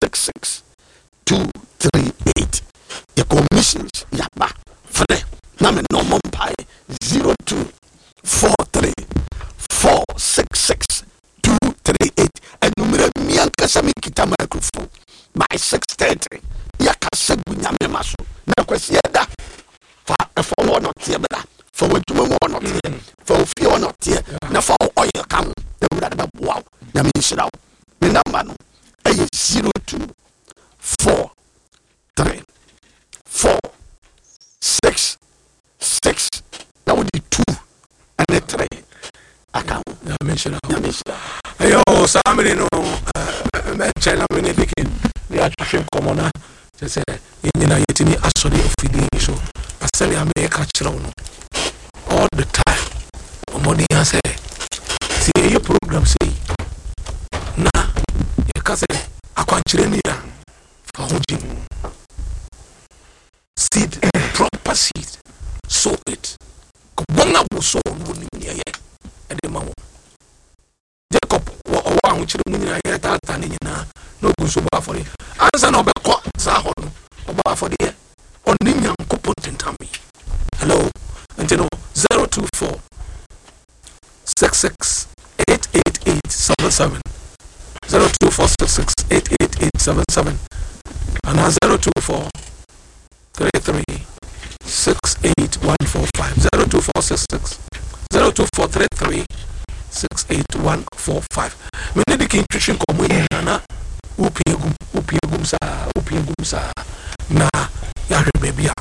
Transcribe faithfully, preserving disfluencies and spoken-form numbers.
six six two three eight. Your commissions yaba fre na me no mompai zero two four three four six six two three eight. And numero mi anka sami kita microphone by six thirty. Yaka segu nyame maso na kwesi eda fa efo no not here bela for we tumo no not here for fear not here na for oil come the brother ba wow na me shira me number no eh zero two four three four six six. That would be two and the three account na me shira na me shira ayo samre no me chela me ne pikin they are traffic commoner. Just say, you know, you me actually feeding so. I say, I make a children all the time. Money, I say, see your program say, nah, you can say, I can't train you for home. Seed, proper seed, sow it. Kubanga will sow wood in your head at the moment. Jacob, what one which you mean, I get that and no good so bad for it. Answer no back. Zahon, Oba for the on Ninyan Kuputintami. Hello, and you know zero two four six six eight eight eight seven seven zero two four six six eight eight eight seven seven and zero two four three three six eight one four five zero two four six six zero two four three three six eight one four five. Many the king Christian community na upiegum upiegum sa upiegum sa na ya baby